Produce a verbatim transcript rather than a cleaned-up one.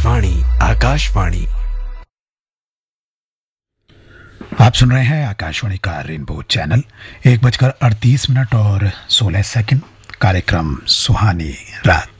वाणी आकाशवाणी। आप सुन रहे हैं आकाशवाणी का रेनबो चैनल। एक बजकर अड़तीस मिनट और सोलह सेकंड। कार्यक्रम सुहानी रात।